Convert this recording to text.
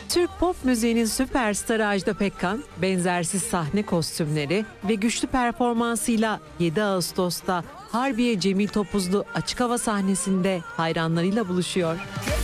Türk pop müziğinin süperstarı Ajda Pekkan, benzersiz sahne kostümleri ve güçlü performansıyla 7 Ağustos'ta Harbiye Cemil Topuzlu açık hava sahnesinde hayranlarıyla buluşuyor.